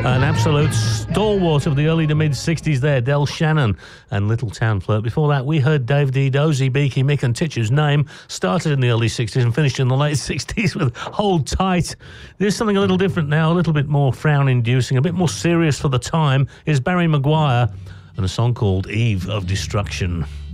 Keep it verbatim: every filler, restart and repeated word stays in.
An absolute stalwart of the early to mid-sixties there, Del Shannon and Little Town Flirt. Before that, we heard Dave D. Dozy, Beaky, Mick and Titch, whose name started in the early sixties and finished in the late sixties with Hold Tight. There's something a little different now, a little bit more frown-inducing, a bit more serious for the time, is Barry Maguire and a song called Eve of Destruction.